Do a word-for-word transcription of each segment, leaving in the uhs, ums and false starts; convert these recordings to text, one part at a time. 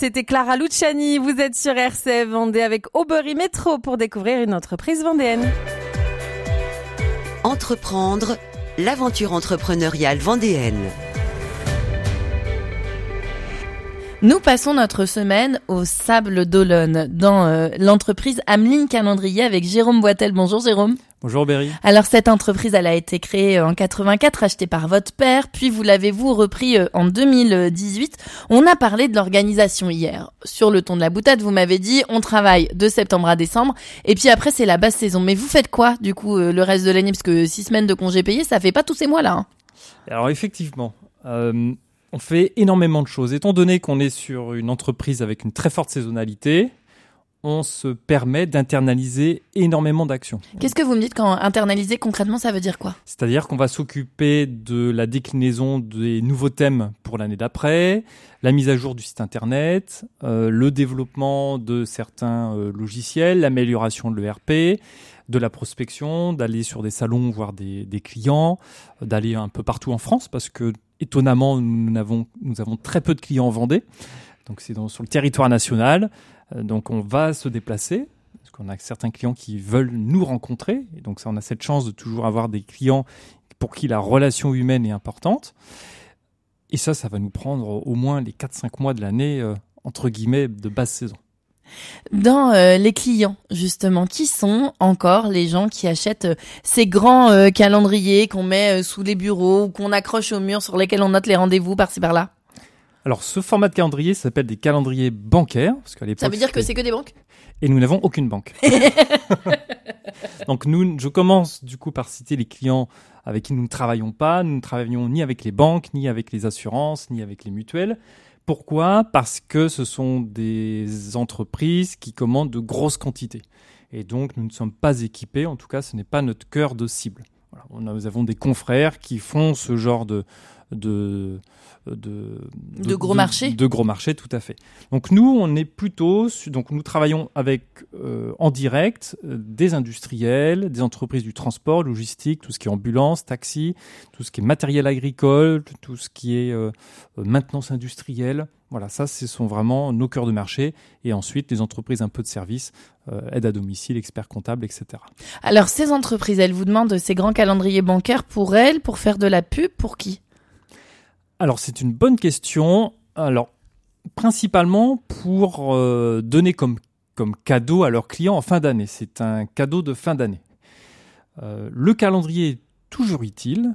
C'était Clara Luciani, vous êtes sur R C F Vendée avec Aubery Métro pour découvrir une entreprise vendéenne. Entreprendre, l'aventure entrepreneuriale vendéenne. Nous passons notre semaine au Sable d'Olonne, dans euh, l'entreprise Ameline Calendrier avec Jérôme Boitel. Bonjour Jérôme. Bonjour Berry. Alors cette entreprise, elle a été créée en quatre-vingt-quatre, achetée par votre père, puis vous l'avez-vous repris en deux mille dix-huit. On a parlé de l'organisation hier. Sur le ton de la boutade, vous m'avez dit, on travaille de septembre à décembre, et puis après c'est la basse saison. Mais vous faites quoi du coup euh, le reste de l'année? Parce que six semaines de congés payés, ça fait pas tous ces mois-là. Hein. Alors effectivement, euh, on fait énormément de choses. Étant donné qu'on est sur une entreprise avec une très forte saisonnalité, on se permet d'internaliser énormément d'actions. Qu'est-ce que vous me dites quand internaliser concrètement, ça veut dire quoi? C'est-à-dire qu'on va s'occuper de la déclinaison des nouveaux thèmes pour l'année d'après, la mise à jour du site internet, euh, le développement de certains euh, logiciels, l'amélioration de l'E R P, de la prospection, d'aller sur des salons voir des, des clients, d'aller un peu partout en France parce que étonnamment, nous avons, nous avons très peu de clients en Vendée. Donc, c'est dans, sur le territoire national. Euh, donc, on va se déplacer parce qu'on a certains clients qui veulent nous rencontrer. Et donc, ça, on a cette chance de toujours avoir des clients pour qui la relation humaine est importante. Et ça, ça va nous prendre au moins les quatre cinq mois de l'année, euh, entre guillemets, de basse saison. Dans euh, les clients, justement, qui sont encore les gens qui achètent euh, ces grands euh, calendriers qu'on met euh, sous les bureaux ou qu'on accroche au mur sur lesquels on note les rendez-vous par-ci par-là? Alors, ce format de calendrier s'appelle des calendriers bancaires. Parce qu'à l'époque, ça veut dire que c'est que des banques? Et nous n'avons aucune banque. Donc, nous, je commence du coup par citer les clients avec qui nous ne travaillons pas. Nous ne travaillons ni avec les banques, ni avec les assurances, ni avec les mutuelles. Pourquoi ? Parce que ce sont des entreprises qui commandent de grosses quantités. Et donc, nous ne sommes pas équipés. En tout cas, ce n'est pas notre cœur de cible. Voilà. On a, nous avons des confrères qui font ce genre de... de De, de, de gros marchés de, de gros marchés, tout à fait. Donc nous, on est plutôt, donc nous travaillons avec euh, en direct euh, des industriels, des entreprises du transport, logistique, tout ce qui est ambulance, taxi, tout ce qui est matériel agricole, tout ce qui est euh, maintenance industrielle. Voilà, ça, ce sont vraiment nos cœurs de marché. Et ensuite, les entreprises un peu de service, euh, aide à domicile, experts comptables, et cetera. Alors, ces entreprises, elles vous demandent ces grands calendriers bancaires pour elles, pour faire de la pub, pour qui ? Alors, c'est une bonne question. Alors, principalement pour euh, donner comme, comme cadeau à leurs clients en fin d'année. C'est un cadeau de fin d'année. Euh, le calendrier est toujours utile,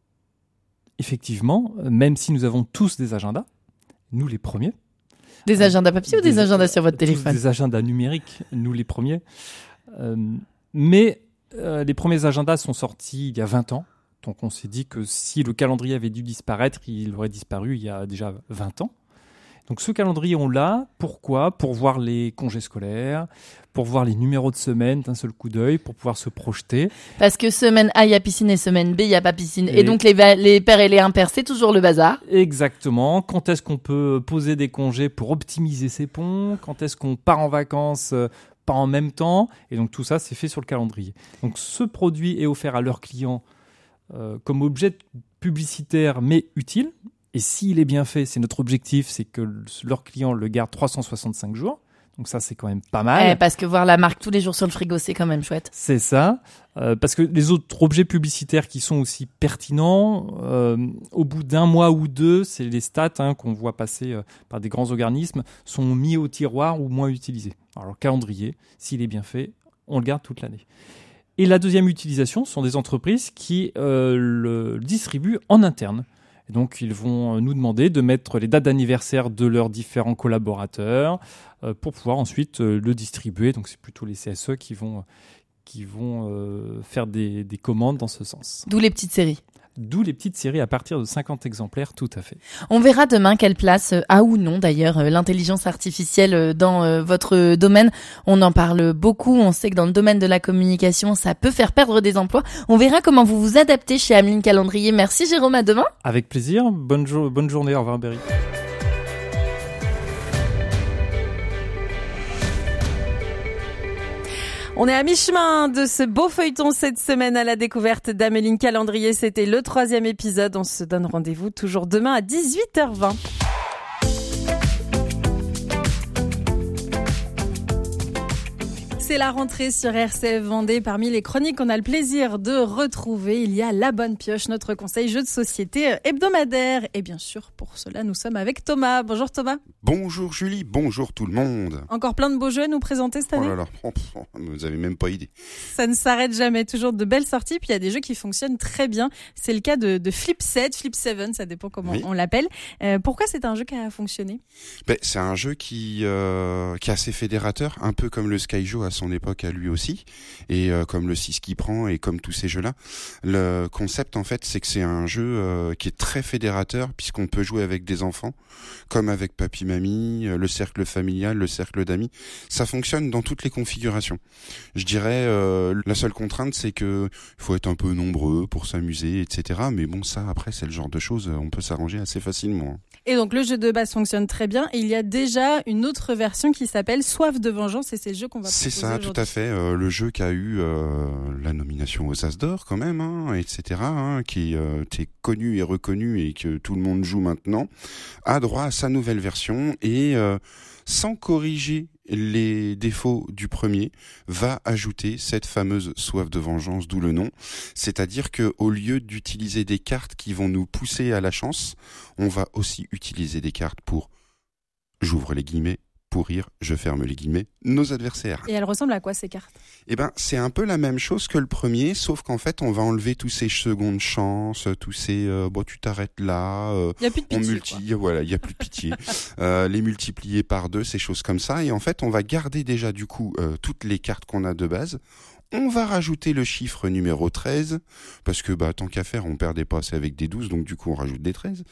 effectivement, même si nous avons tous des agendas, nous les premiers. Des agendas papier ou des, des agendas sur votre téléphone ? Des agendas numériques, nous les premiers. Euh, mais euh, les premiers agendas sont sortis il y a vingt ans. Donc on s'est dit que si le calendrier avait dû disparaître, il aurait disparu il y a déjà vingt ans. Donc ce calendrier, on l'a. Pourquoi ? Pour voir les congés scolaires, pour voir les numéros de semaine d'un seul coup d'œil, pour pouvoir se projeter. Parce que semaine A, il y a piscine et semaine B, il n'y a pas piscine. Et, et donc les, va- les pairs et les impairs, c'est toujours le bazar. Exactement. Quand est-ce qu'on peut poser des congés pour optimiser ses ponts ? Quand est-ce qu'on part en vacances euh, pas en même temps ? Et donc tout ça, c'est fait sur le calendrier. Donc ce produit est offert à leurs clients Euh, comme objet publicitaire mais utile. Et s'il est bien fait, c'est notre objectif, c'est que le, leurs clients le gardent trois cent soixante-cinq jours. Donc ça, c'est quand même pas mal. Ouais, parce que voir la marque tous les jours sur le frigo, c'est quand même chouette. C'est ça. Euh, parce que les autres objets publicitaires qui sont aussi pertinents, euh, au bout d'un mois ou deux, c'est les stats hein, qu'on voit passer euh, par des grands organismes, sont mis au tiroir ou moins utilisés. Alors le calendrier, s'il est bien fait, on le garde toute l'année. Et la deuxième utilisation, ce sont des entreprises qui euh, le distribuent en interne. Et donc, ils vont nous demander de mettre les dates d'anniversaire de leurs différents collaborateurs euh, pour pouvoir ensuite euh, le distribuer. Donc, c'est plutôt les C S E qui vont, qui vont euh, faire des, des commandes dans ce sens. D'où les petites séries. D'où les petites séries à partir de cinquante exemplaires, tout à fait. On verra demain quelle place a ou non d'ailleurs l'intelligence artificielle dans votre domaine. On en parle beaucoup, on sait que dans le domaine de la communication, ça peut faire perdre des emplois. On verra comment vous vous adaptez chez Ameline Calendrier. Merci Jérôme, à demain. Avec plaisir, bonne, jo- bonne journée, au revoir Berry. On est à mi-chemin de ce beau feuilleton cette semaine à la découverte d'Ameline Calendrier. C'était le troisième épisode. On se donne rendez-vous toujours demain à dix-huit heures vingt. C'est la rentrée sur R C F Vendée. Parmi les chroniques qu'on a le plaisir de retrouver, il y a La Bonne Pioche, notre conseil jeu de société hebdomadaire. Et bien sûr, pour cela, nous sommes avec Thomas. Bonjour Thomas. Bonjour Julie, bonjour tout le monde. Encore plein de beaux jeux à nous présenter cette année. Oh là là, oh, oh, vous avez même pas idée. Ça ne s'arrête jamais, toujours de belles sorties. Puis il y a des jeux qui fonctionnent très bien. C'est le cas de, de Flip sept, Flip sept, ça dépend comment oui. on l'appelle. Euh, pourquoi c'est un jeu qui a fonctionné ? Ben, c'est un jeu qui, euh, qui est assez fédérateur, un peu comme le Skyjo à son époque à lui aussi, et euh, comme le six qui prend, et comme tous ces jeux-là. Le concept, en fait, c'est que c'est un jeu euh, qui est très fédérateur, puisqu'on peut jouer avec des enfants, comme avec papy, mamie, le cercle familial, le cercle d'amis. Ça fonctionne dans toutes les configurations. Je dirais, euh, la seule contrainte, c'est que il faut être un peu nombreux pour s'amuser, et cetera. Mais bon, ça, après, c'est le genre de choses, on peut s'arranger assez facilement. Et donc, le jeu de base fonctionne très bien. Et il y a déjà une autre version qui s'appelle Soif de vengeance, et c'est le jeu qu'on va proposer C'est ça, aujourd'hui. tout à fait. Euh, le jeu qui a eu euh, la nomination aux As d'Or, quand même, hein, et cetera, hein, qui euh, est connu et reconnu et que tout le monde joue maintenant, a droit à sa nouvelle version et euh, sans corriger les défauts du premier, va ajouter cette fameuse soif de vengeance, d'où le nom. C'est-à-dire que au lieu d'utiliser des cartes qui vont nous pousser à la chance, on va aussi utiliser des cartes pour, j'ouvre les guillemets, pourrir, je ferme les guillemets, nos adversaires. Et elles ressemblent à quoi ces cartes ? Eh ben, c'est un peu la même chose que le premier, sauf qu'en fait, on va enlever tous ces secondes chances, tous ces euh, bon, tu t'arrêtes là. Euh, il y a plus de pitié. On multi, voilà, il y a plus de pitié. euh, les multiplier par deux, ces choses comme ça, et en fait, on va garder déjà du coup euh, toutes les cartes qu'on a de base. On va rajouter le chiffre numéro treize, parce que bah tant qu'à faire, on perdait pas assez avec des douze, donc du coup on rajoute des treize.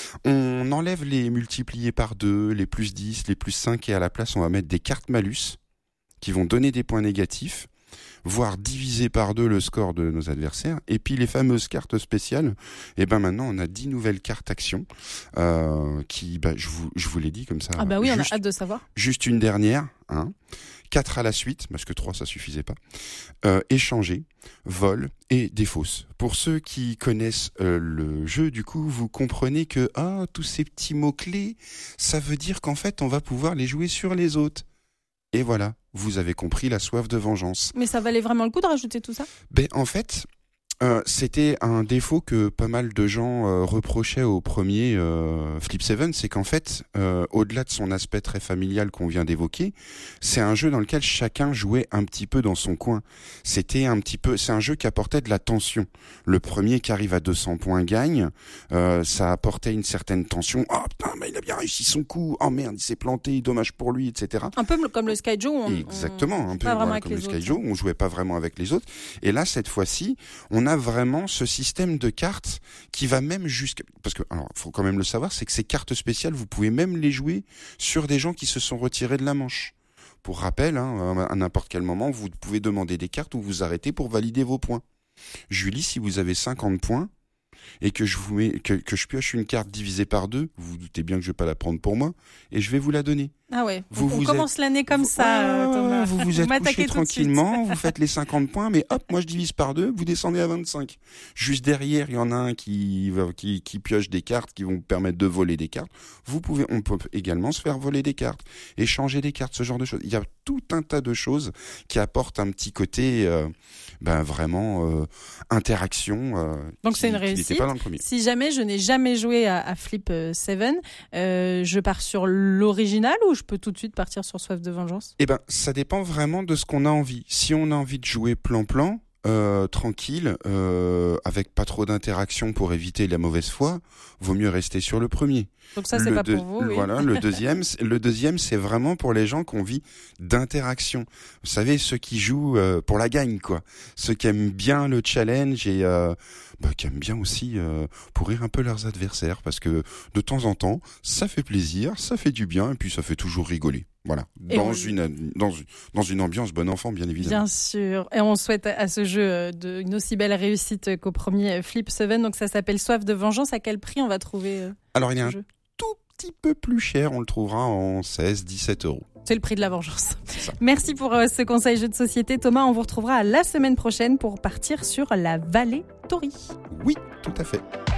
On enlève les multipliés par deux, les plus dix, les plus cinq, et à la place on va mettre des cartes malus, qui vont donner des points négatifs, voire diviser par deux le score de nos adversaires. Et puis les fameuses cartes spéciales, et ben maintenant on a dix nouvelles cartes actions, euh, qui, bah, je vous, je vous l'ai dit comme ça. Ah bah oui, juste, on a hâte de savoir. Juste une dernière, hein. Quatre à la suite, parce que trois ça suffisait pas. Euh, échanger, vol et défausse. Pour ceux qui connaissent euh, le jeu, du coup, vous comprenez que ah tous ces petits mots clés, ça veut dire qu'en fait on va pouvoir les jouer sur les autres. Et voilà, vous avez compris la soif de vengeance. Mais ça valait vraiment le coup de rajouter tout ça ? Ben en fait. Euh, c'était un défaut que pas mal de gens euh, reprochaient au premier euh, Flip sept, c'est qu'en fait, euh, au-delà de son aspect très familial qu'on vient d'évoquer, c'est un jeu dans lequel chacun jouait un petit peu dans son coin. C'était un petit peu, c'est un jeu qui apportait de la tension. Le premier qui arrive à deux cents points gagne, euh, ça apportait une certaine tension. Oh putain, mais il a bien réussi son coup. Oh merde, il s'est planté, dommage pour lui, et cetera. Un peu comme le Skyjo. On, Exactement, on... un peu pas voilà, comme le Skyjo, on jouait pas vraiment avec les autres. Et là, cette fois-ci, on On a vraiment ce système de cartes qui va même jusqu'à... Parce que, alors, faut quand même le savoir, c'est que ces cartes spéciales, vous pouvez même les jouer sur des gens qui se sont retirés de la manche. Pour rappel, hein, à n'importe quel moment, vous pouvez demander des cartes ou vous arrêter pour valider vos points. Julie, si vous avez cinquante points et que je vous mets, que, que je pioche une carte divisée par deux, vous vous doutez bien que je vais pas la prendre pour moi et je vais vous la donner. Ah ouais, vous, on vous commence êtes... l'année comme ça, euh, Thomas. Vous vous êtes couché tranquillement, vous faites les cinquante points, mais hop, moi je divise par deux, vous descendez à vingt-cinq. Juste derrière, il y en a un qui, qui, qui pioche des cartes qui vont vous permettre de voler des cartes. Vous pouvez, on peut également se faire voler des cartes, échanger des cartes, ce genre de choses. Il y a tout un tas de choses qui apportent un petit côté, euh, ben vraiment euh, interaction. Euh, Donc qui, c'est une réussite. Pas dans le premier. Si jamais je n'ai jamais joué à, à Flip sept, euh, je pars sur l'original ou je peux tout de suite partir sur Soif de vengeance ? Eh ben, ça dépend vraiment de ce qu'on a envie. Si on a envie de jouer plan-plan, euh, tranquille, euh, avec pas trop d'interaction pour éviter la mauvaise foi, vaut mieux rester sur le premier. Donc ça, c'est le pas deux, pour vous, oui. Voilà, le deuxième, le deuxième, c'est vraiment pour les gens qui ont envie d'interaction. Vous savez, ceux qui jouent euh, pour la gagne, quoi. Ceux qui aiment bien le challenge et euh, bah, qui aiment bien aussi euh, pourrir un peu leurs adversaires, parce que de temps en temps, ça fait plaisir, ça fait du bien, et puis ça fait toujours rigoler. Voilà, et dans on... une dans une dans une ambiance bon enfant, bien évidemment. Bien sûr, et on souhaite à ce jeu de une aussi belle réussite qu'au premier Flip sept. Donc ça s'appelle Soif de vengeance. À quel prix on va trouver Alors il y a un jeu tout petit peu plus cher, on le trouvera en seize, dix-sept euros. C'est le prix de la vengeance. C'est ça. Merci pour euh, ce conseil jeu de société, Thomas. On vous retrouvera la semaine prochaine pour partir sur la vallée Tori. Oui, tout à fait.